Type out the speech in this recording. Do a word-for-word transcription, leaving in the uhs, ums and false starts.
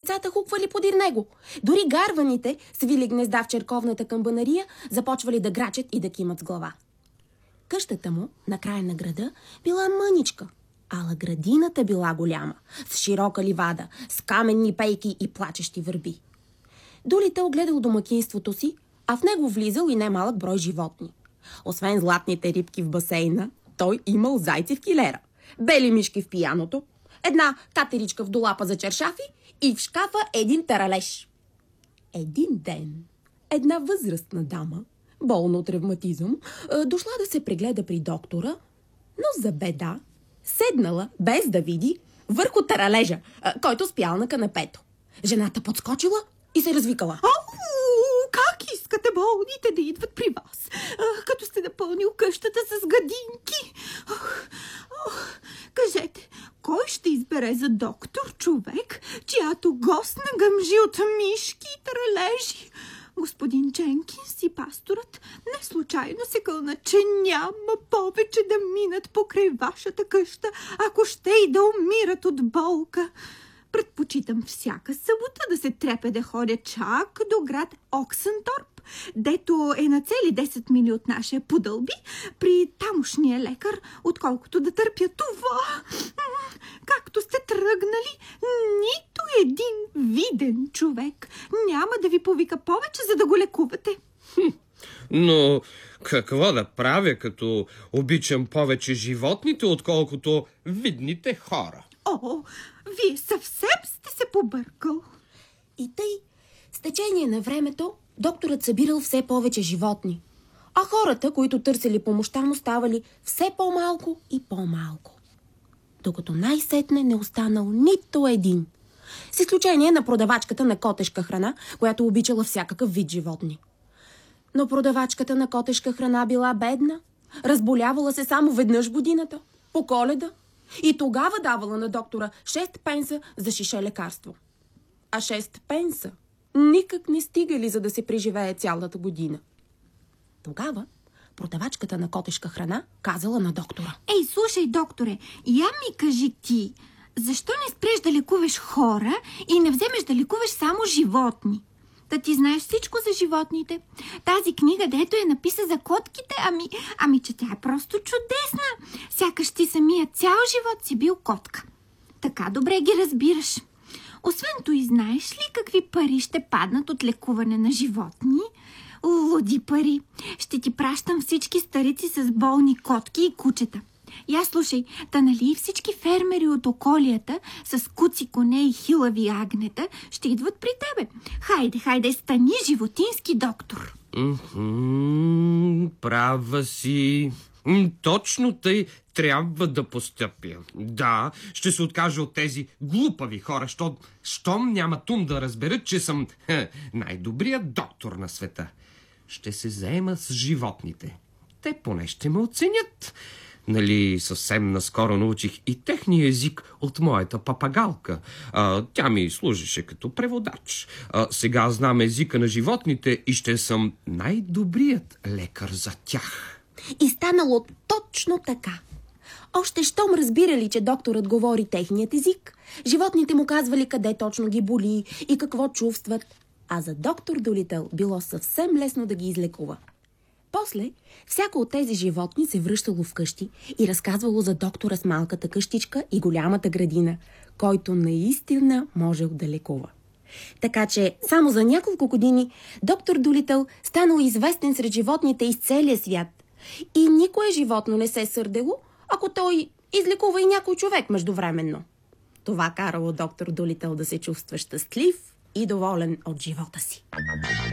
децата хуквали подир него. Дори гарваните, свили гнезда в черковната камбанария, започвали да грачат и да кимат с глава. Къщата му, на края на града, била мъничка, ала градината била голяма, с широка ливада, с каменни пейки и плачещи върби. Долитъл гледал домакинството си, а в него влизал и немалък брой животни. Освен златните рибки в басейна, той имал зайци в килера, бели мишки в пияното, една катеричка в долапа за чершафи и в шкафа един таралеж. Един ден една възрастна дама, болна от ревматизъм, дошла да се прегледа при доктора, но за беда седнала, без да види, върху таралежа, който спял на канапето. Жената подскочила и се развикала. Ау, как искате болните да идват при вас, като сте напълнил къщата с гадинки? Ох, ох, кажете, кой ще избере за доктор човек, чиято гостна гъмжи от мишки и тралежи? Господин Дженкинс и пасторът не случайно се кълна, че няма повече да минат покрай вашата къща, ако ще и да умират от болка. Предпочитам всяка събота да се трепе да ходя чак до град Оксенторп, дето е на цели десет мили от нашия Пудълби, при тамошния лекар, отколкото да търпя това. Както сте тръгнали, нито един виден човек няма да ви повика повече, за да го лекувате. Хм, но какво да правя, като обичам повече животните, отколкото видните хора? О, вие съвсем сте се побъркал. И тъй, с течение на времето, докторът събирал все повече животни, а хората, които търсили помощта му, ставали все по-малко и по-малко. Докато най-сетне не останал нито един, с изключение на продавачката на котешка храна, която обичала всякакъв вид животни. Но продавачката на котешка храна била бедна, разболявала се само веднъж в годината, по Коледа, и тогава давала на доктора шест пенса за шише лекарство. А шест пенса никак не стигали, за да се преживее цялата година. Тогава продавачката на котешка храна казала на доктора: Ей, слушай, докторе, я ми кажи ти, защо не спреш да лекуваш хора и не вземеш да лекуваш само животни? Да ти знаеш всичко за животните. Тази книга, дето е написа за котките, ами, ами че тя е просто чудесна. Сякаш ти самия цял живот си бил котка. Така добре ги разбираш. Освен той, знаеш ли какви пари ще паднат от лекуване на животни? Луди пари. Ще ти пращам всички старици с болни котки и кучета. Я слушай, та нали всички фермери от околията с куци коне и хилави агнета ще идват при тебе. Хайде, хайде, стани животински доктор. М-м, права си. М, точно тъй трябва да постъпя. Да, ще се откажа от тези глупави хора, що, щом няма тум да разберат, че съм хе, най-добрият доктор на света. Ще се заема с животните. Те поне ще ме оценят. Нали, съвсем наскоро научих и техния език от моята папагалка. А, тя ми служеше като преводач. А, сега знам езика на животните и ще съм най-добрият лекар за тях. И станало точно така. Още щом разбирали, че докторът говори техният език, животните му казвали къде точно ги боли и какво чувстват, а за доктор Долитъл било съвсем лесно да ги излекува. После, всяко от тези животни се връщало вкъщи и разказвало за доктора с малката къщичка и голямата градина, който наистина можел да лекува. Така че само за няколко години доктор Долитъл станал известен сред животните из целия свят и никое животно не се сърдело, ако той излекува и някой човек междувременно. Това карало доктор Долитъл да се чувства щастлив и доволен от живота си.